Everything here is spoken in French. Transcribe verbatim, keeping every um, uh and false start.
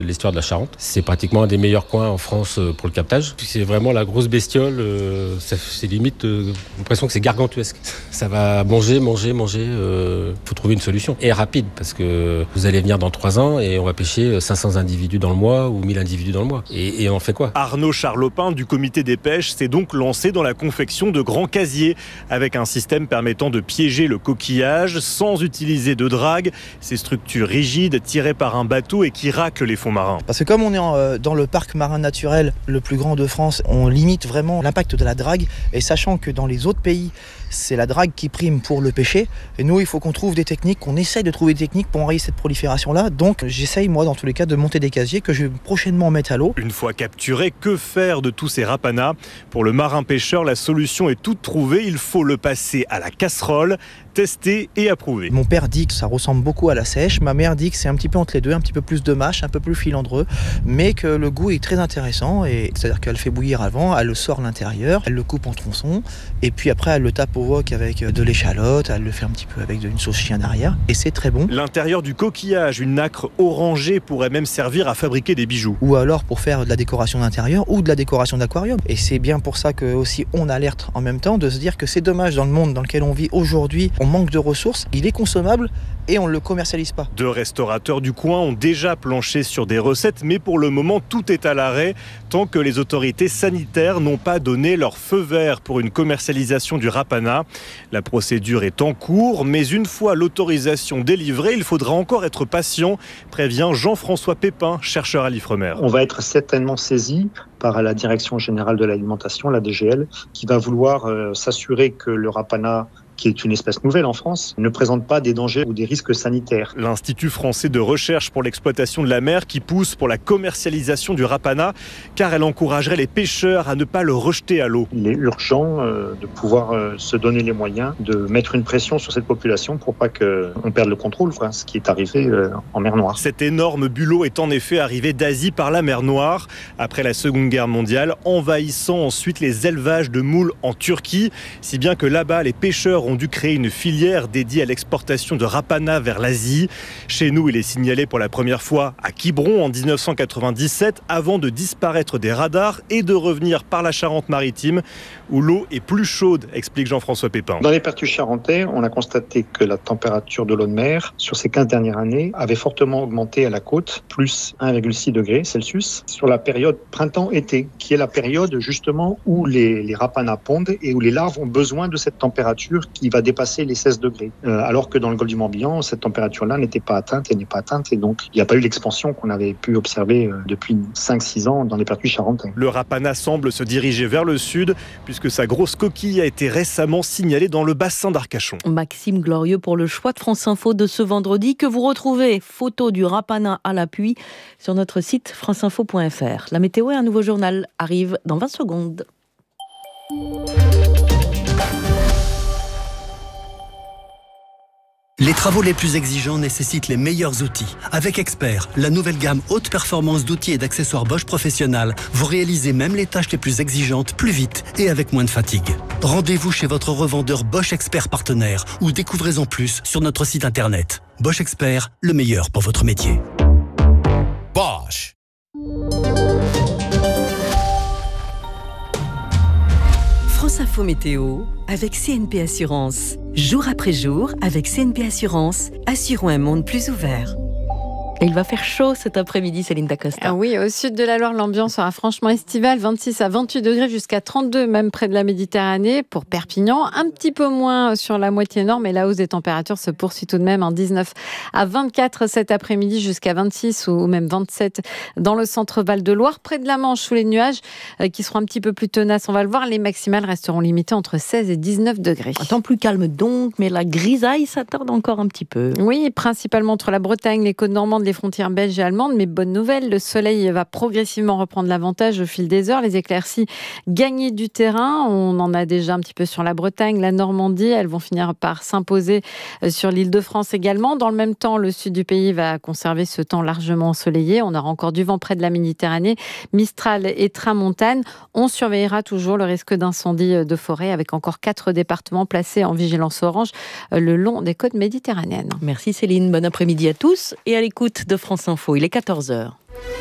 L'estuaire de la Charente, c'est pratiquement un des meilleurs coins en France pour le captage. C'est vraiment la grosse bestiole, euh, ça, c'est limite, euh, j'ai l'impression que c'est gargantuesque. Ça va manger, manger, manger, euh, faut trouver une solution. Et rapide, parce que vous allez venir dans trois ans et on va pêcher cinq cents individus dans le mois ou mille individus dans le mois. Et, et on fait quoi ? Arnaud Charlopin du comité des pêches s'est donc lancé dans la confection de grands casiers, avec un système permettant de piéger le coquillage sans utiliser de drague. Ces structures rigides tirées par un bateau et qui raclent les fonds marins. Parce que comme on est en, euh, dans le parc marin naturel le plus grand de France, on limite vraiment l'impact de la drague. Et sachant que dans les autres pays, c'est la drague qui prime pour le pêcher. Et nous, il faut qu'on trouve des techniques, qu'on essaye de trouver des techniques pour enrayer cette prolifération-là. Donc j'essaye, moi, dans tous les cas, de monter des casiers que je vais prochainement mettre à l'eau. Une fois capturés, que faire de tous ces rapanas ? Pour le marin-pêcheur, la solution est toute trouvée. Il faut le passer à la casserole, tester et approuver. Mon père dit que ça ressemble beaucoup à la sèche. Ma mère dit que c'est un petit peu entre les deux, un petit peu plus de mâche, un peu plus filandreux, mais que le goût est très intéressant. Et c'est-à-dire qu'elle fait bouillir avant, elle le sort à l'intérieur, elle le coupe en tronçons, et puis après elle le tape au wok avec de l'échalote, elle le fait un petit peu avec une sauce chien derrière, et c'est très bon. L'intérieur du coquillage, une nacre orangée, pourrait même servir à fabriquer des bijoux. Ou alors pour faire de la décoration d'intérieur ou de la décoration d'aquarium. Et c'est bien pour ça que aussi on alerte en même temps de se dire que c'est dommage dans le monde dans lequel on vit aujourd'hui, on manque de ressources, il est consommable et on ne le commercialise pas. Deux restaurateurs du coin ont déjà planché sur des recettes, mais pour le moment tout est à l'arrêt tant que les autorités sanitaires n'ont pas donné leur feu vert pour une commercialisation du rapana. La procédure est en cours, mais une fois l'autorisation délivrée, il faudra encore être patient, prévient Jean-François Pépin, chercheur à l'Ifremer. On va être certainement saisi par la Direction générale de l'alimentation, la D G L, qui va vouloir euh, s'assurer que le rapana, qui est une espèce nouvelle en France, ne présente pas des dangers ou des risques sanitaires. L'Institut français de recherche pour l'exploitation de la mer qui pousse pour la commercialisation du rapana, car elle encouragerait les pêcheurs à ne pas le rejeter à l'eau. Il est urgent euh, de pouvoir euh, se donner les moyens de mettre une pression sur cette population pour pas qu'on perde le contrôle, quoi, ce qui est arrivé euh, en mer Noire. Cet énorme bulot est en effet arrivé d'Asie par la mer Noire, après la Seconde Guerre mondiale, envahissant ensuite les élevages de moules en Turquie, si bien que là-bas, les pêcheurs ont dû créer une filière dédiée à l'exportation de rapana vers l'Asie. Chez nous, il est signalé pour la première fois à Quiberon en dix-neuf cent quatre-vingt-dix-sept, avant de disparaître des radars et de revenir par la Charente-Maritime, où l'eau est plus chaude, explique Jean-François Pépin. Dans les pertus charentais, on a constaté que la température de l'eau de mer, sur ces quinze dernières années, avait fortement augmenté à la côte, plus un virgule six degrés Celsius, sur la période printemps-été, qui est la période justement où les, les rapanas pondent et où les larves ont besoin de cette température qui va dépasser les seize degrés. Euh, alors que dans le golfe du Morbihan, cette température-là n'était pas atteinte et n'est pas atteinte. Et donc, il n'y a pas eu l'expansion qu'on avait pu observer euh, depuis cinq six ans dans les pertus charentais. Le rapana semble se diriger vers le sud, puisque sa grosse coquille a été récemment signalée dans le bassin d'Arcachon. Maxime Glorieux pour le choix de France Info de ce vendredi, que vous retrouvez, photo du rapana à l'appui, sur notre site franceinfo point f r. La météo et un nouveau journal arrivent dans vingt secondes. Les travaux les plus exigeants nécessitent les meilleurs outils. Avec Expert, la nouvelle gamme haute performance d'outils et d'accessoires Bosch Professionnal, vous réalisez même les tâches les plus exigeantes plus vite et avec moins de fatigue. Rendez-vous chez votre revendeur Bosch Expert partenaire ou découvrez-en plus sur notre site internet. Bosch Expert, le meilleur pour votre métier. Bosch. France Info Météo avec C N P Assurance. Jour après jour, avec C N P Assurance, assurons un monde plus ouvert. Et il va faire chaud cet après-midi, Céline Dacosta. Ah oui, au sud de la Loire, l'ambiance sera franchement estivale, vingt-six à vingt-huit degrés jusqu'à trente-deux, même près de la Méditerranée. Pour Perpignan, un petit peu moins sur la moitié nord, mais la hausse des températures se poursuit tout de même, hein, dix-neuf à vingt-quatre cet après-midi, jusqu'à vingt-six ou même vingt-sept dans le centre Val-de-Loire. Près de la Manche, sous les nuages, euh, qui seront un petit peu plus tenaces, on va le voir, les maximales resteront limitées entre seize et dix-neuf degrés. Un temps plus calme donc, mais la grisaille s'attarde encore un petit peu. Oui, principalement entre la Bretagne, les côtes normandes, les frontières belges et allemandes, mais bonne nouvelle, le soleil va progressivement reprendre l'avantage au fil des heures, les éclaircies gagner du terrain, on en a déjà un petit peu sur la Bretagne, la Normandie, elles vont finir par s'imposer sur l'Île-de-France également. Dans le même temps, le sud du pays va conserver ce temps largement ensoleillé, on aura encore du vent près de la Méditerranée, Mistral et Tramontane. On surveillera toujours le risque d'incendie de forêt avec encore quatre départements placés en vigilance orange le long des côtes méditerranéennes. Merci Céline, bon après-midi à tous et à l'écoute de France Info. Il est quatorze heures.